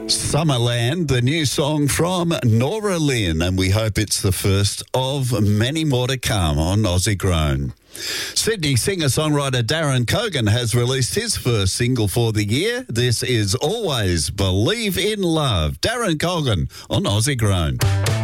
Summerland, the new song from Nora Lynn, and we hope it's the first of many more to come on Aussie Grown. Sydney singer-songwriter Darren Cogan has released his first single for the year. This is Always Believe in Love. Darren Cogan on Aussie Grown.